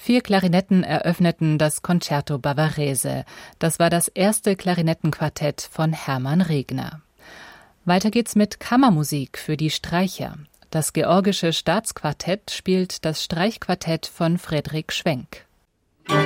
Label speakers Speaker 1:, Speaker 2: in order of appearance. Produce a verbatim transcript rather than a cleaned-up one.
Speaker 1: Vier Klarinetten eröffneten das Concerto Bavarese. Das war das erste Klarinettenquartett von Hermann Regner. Weiter geht's mit Kammermusik für die Streicher. Das Georgische Staatsquartett spielt das Streichquartett von Fredrik Schwenk.